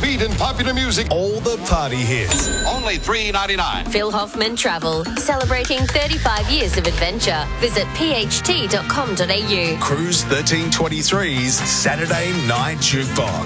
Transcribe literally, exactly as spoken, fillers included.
beat in popular music. All the party hits. Only three ninety-nine. Phil Hoffman Travel, celebrating thirty-five years of adventure. Visit p h t dot com dot a u. Cruise thirteen twenty-three's Saturday Night Jukebox.